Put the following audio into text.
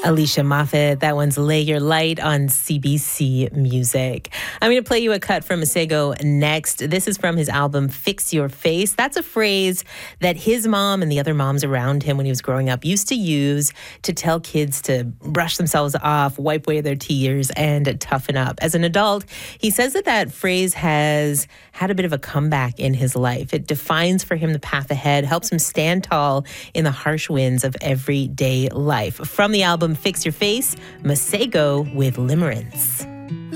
Alicia Moffat, that one's Lay Your Light on CBC Music. I'm going to play you a cut from Masego next. This is from his album Fix Your Face. That's a phrase that his mom and the other moms around him when he was growing up used to use to tell kids to brush themselves off, wipe away their tears, and toughen up. As an adult, he says that that phrase has had a bit of a comeback in his life. It defines for him the path ahead, helps him stand tall in the harsh winds of everyday life. From the album Fix Your Face, Masego with Limerence.